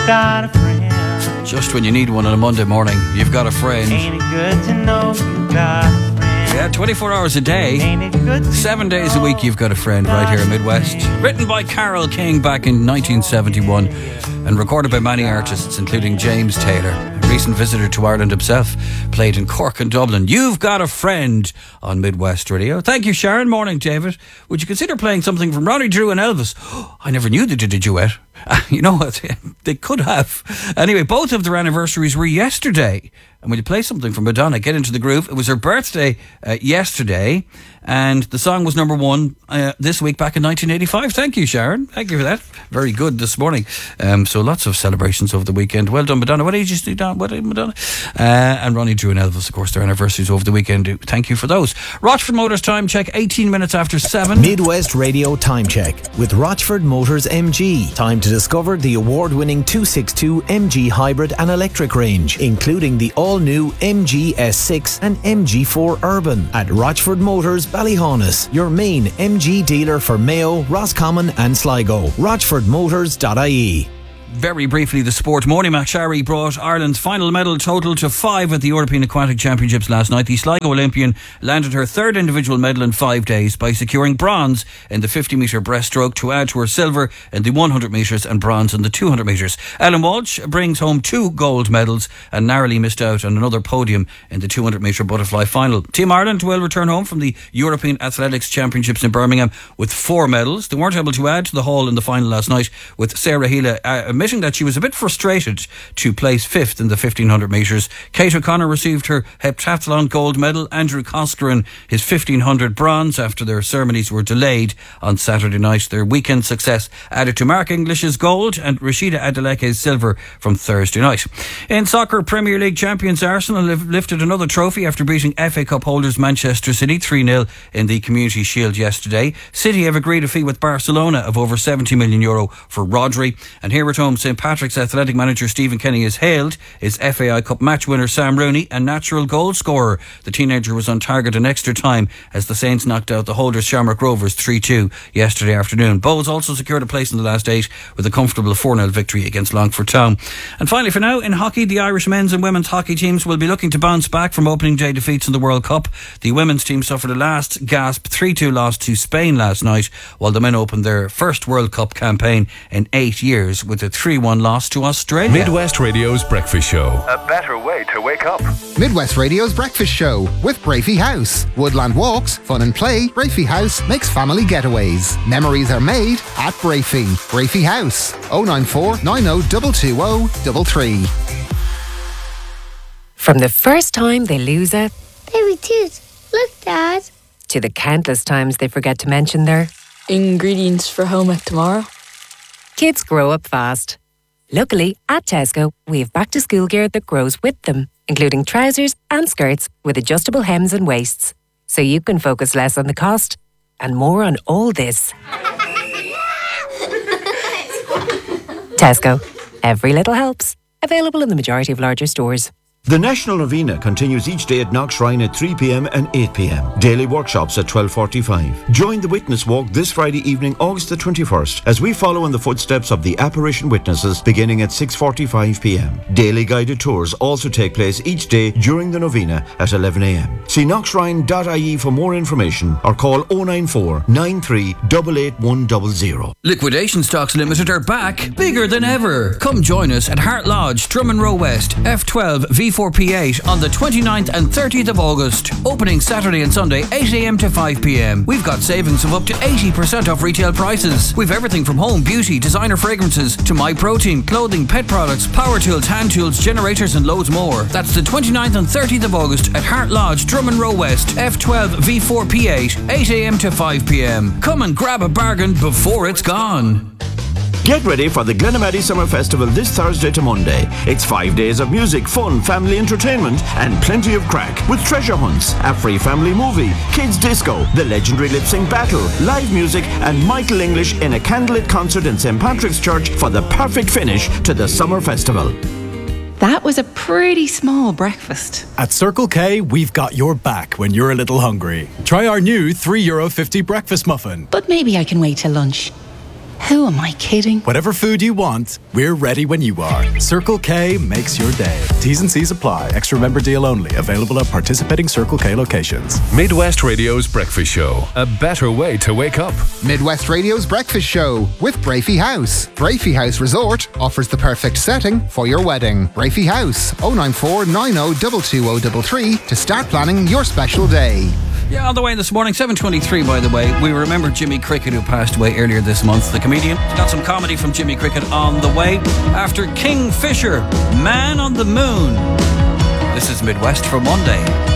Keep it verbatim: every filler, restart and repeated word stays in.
got a friend. Just when you need one on a Monday morning, you've got a friend. Ain't it good to know you got a friend? Yeah, twenty-four hours a day, Ain't it good to seven days a week, you've got a friend right here in Midwest. Written by Carole King back in nineteen seventy-one and recorded by many artists, including James Taylor, a recent visitor to Ireland himself, played in Cork and Dublin. You've got a friend on Midwest Radio. Thank you, Sharon. Morning, David. Would you consider playing something from Ronnie Drew and Elvis? Oh, I never knew they did a duet. You know what? They could have. Anyway, both of their anniversaries were yesterday. And will you play something from Madonna? Get into the groove. It was her birthday uh, yesterday, and the song was number one uh, this week back in nineteen eighty-five. Thank you, Sharon. Thank you for that. Very good this morning. Um, so lots of celebrations over the weekend. Well done, Madonna. What age is you done? What age, Madonna? Uh, and Ronnie Drew and Elvis, of course, their anniversaries over the weekend. Thank you for those. Rochford Motors time check, eighteen minutes after seven. Midwest Radio time check with Rochford Motors M G. Time to discover the award-winning two sixty-two M G hybrid and electric range, including the all-new M G S six and M G four Urban at Rochford Motors Ballyhaunis, your main M G dealer for Mayo, Roscommon and Sligo. rochford motors dot I E. Very briefly, the sport. Maury McSharry brought Ireland's final medal total to five at the European Aquatic Championships last night. The Sligo Olympian landed her third individual medal in five days by securing bronze in the fifty metre breaststroke to add to her silver in the one hundred metres and bronze in the two hundred metres. Ellen Walsh brings home two gold medals and narrowly missed out on another podium in the two hundred metre butterfly final. Team Ireland will return home from the European Athletics Championships in Birmingham with four medals. They weren't able to add to the haul in the final last night, with Sarah Healy uh, admitting that she was a bit frustrated to place fifth in the fifteen hundred metres. Kate O'Connor received her heptathlon gold medal. Andrew Coscarin his fifteen hundred bronze after their ceremonies were delayed on Saturday night. Their weekend success added to Mark English's gold and Rashida Adeleke's silver from Thursday night. In soccer, Premier League champions Arsenal have lifted another trophy after beating F A Cup holders Manchester City three nil in the Community Shield yesterday. City have agreed a fee with Barcelona of over seventy million euro for Rodri. And here at home, Saint Patrick's athletic manager Stephen Kenny has hailed his F A I Cup match winner Sam Rooney a natural goal scorer. The teenager was on target in extra time as the Saints knocked out the holders Shamrock Rovers three two yesterday afternoon. Bowes also secured a place in the last eight with a comfortable four nil victory against Longford Town. And finally, for now, in hockey, the Irish men's and women's hockey teams will be looking to bounce back from opening day defeats in the World Cup. The women's team suffered a last gasp three two loss to Spain last night, while the men opened their first World Cup campaign in eight years with a three one loss to Australia. Midwest Radio's Breakfast Show. A better way to wake up. Midwest Radio's Breakfast Show with Brafey House. Woodland walks, fun and play. Brafey House makes family getaways. Memories are made at Brafey. Brafey House. oh nine four, nine oh two two oh three three. From the first time they lose a baby tooth. Look, Dad. To the countless times they forget to mention their ingredients for home ec tomorrow. Kids grow up fast. Luckily, at Tesco, we have back-to-school gear that grows with them, including trousers and skirts with adjustable hems and waists, so you can focus less on the cost and more on all this. Tesco. Every little helps. Available in the majority of larger stores. The National Novena continues each day at Knockshrine at three p.m. and eight p.m. Daily workshops at twelve forty-five. Join the Witness Walk this Friday evening, August the twenty-first, as we follow in the footsteps of the apparition witnesses beginning at six forty-five p.m. Daily guided tours also take place each day during the Novena at eleven a.m. See knockshrine dot I E for more information or call oh nine four, nine three eight eight one zero zero. Liquidation Stocks Limited are back, bigger than ever. Come join us at Hart Lodge, Drummond Row West, F twelve V four P eight on the twenty-ninth and thirtieth of August. Opening Saturday and Sunday, eight a.m. to five p.m. We've got savings of up to eighty percent off retail prices. We've everything from home, beauty, designer fragrances to My Protein, clothing, pet products, power tools, hand tools, generators and loads more. That's the twenty-ninth and thirtieth of August at Hart Lodge, Drummond Row West, F twelve V four P eight, eight a.m. to five p.m. Come and grab a bargain before it's gone. Get ready for the Glenamady Summer Festival this Thursday to Monday. It's five days of music, fun, family entertainment and plenty of crack with treasure hunts, a free family movie, kids disco, the legendary lip sync battle, live music and Michael English in a candlelit concert in Saint Patrick's Church for the perfect finish to the summer festival. That was a pretty small breakfast. At Circle K, we've got your back when you're a little hungry. Try our new three euro fifty breakfast muffin. But maybe I can wait till lunch. Who am I kidding? Whatever food you want, we're ready when you are. Circle K makes your day. T's and C's apply. Extra member deal only. Available at participating Circle K locations. Midwest Radio's Breakfast Show. A better way to wake up. Midwest Radio's Breakfast Show with Brafey House. Brafey House Resort offers the perfect setting for your wedding. Brafey House, oh nine four nine oh two two oh three three to start planning your special day. Yeah, on the way this morning, seven twenty-three by the way, we remember Jimmy Cricket, who passed away earlier this month, the comedian. Got some comedy from Jimmy Cricket on the way. After King Fisher, Man on the Moon. This is Midwest for Monday.